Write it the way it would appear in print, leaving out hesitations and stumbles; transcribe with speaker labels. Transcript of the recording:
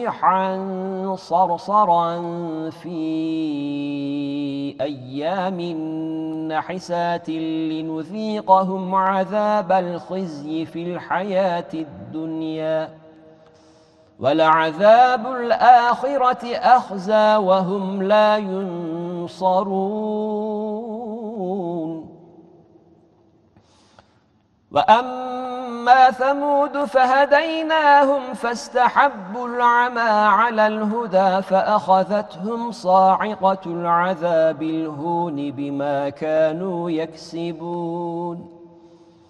Speaker 1: ريحا صرصرا في أيام نحسات لنذيقهم عذاب الخزي في الحياة الدنيا ولعذاب الآخرة أخزى وهم لا ينصرون. وأما ثمود فهديناهم فاستحبوا العمى على الهدى فأخذتهم صاعقة العذاب الهون بما كانوا يكسبون.